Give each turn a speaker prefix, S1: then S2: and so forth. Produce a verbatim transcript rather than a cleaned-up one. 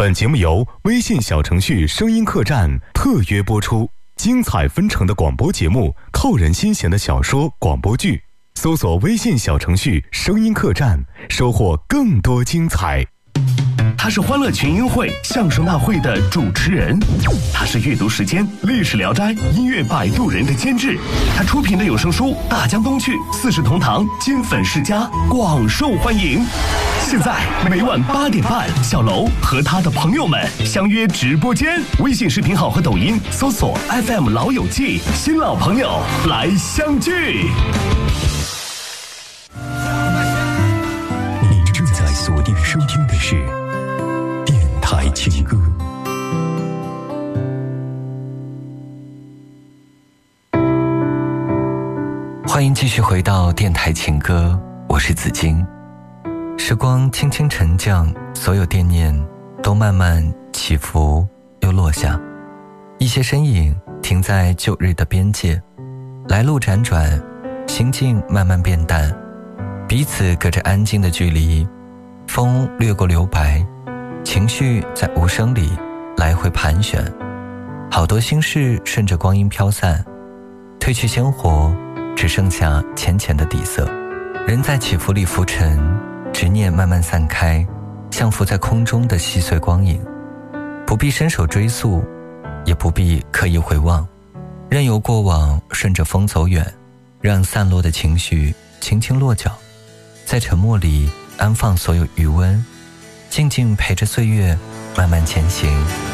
S1: 本节目由微信小程序声音客栈特约播出，精彩纷呈的广播节目，扣人心弦的小说广播剧，搜索微信小程序声音客栈，收获更多精彩。
S2: 他是欢乐群英会相声大会的主持人，他是阅读时间历史聊斋音乐摆渡人的监制，他出品的有声书《大江东去》四世同堂金粉世家广受欢迎。现在每晚八点半，小楼和他的朋友们相约直播间，微信视频号和抖音搜索 F M 老友记，新老朋友来相聚。
S3: 你正在锁定收听的是电台情歌。
S4: 欢迎继续回到电台情歌，我是紫金。时光轻轻沉降，所有惦念都慢慢起伏又落下，一些身影停在旧日的边界，来路辗转，心境慢慢变淡，彼此隔着安静的距离，风掠过留白，情绪在无声里来回盘旋，好多心事顺着光阴飘散，褪去鲜活，只剩下浅浅的底色。人在起伏里浮沉，执念慢慢散开，像浮在空中的细碎光影，不必伸手追溯，也不必刻意回望，任由过往顺着风走远，让散落的情绪轻轻落脚，在沉默里安放所有余温，静静陪着岁月慢慢前行。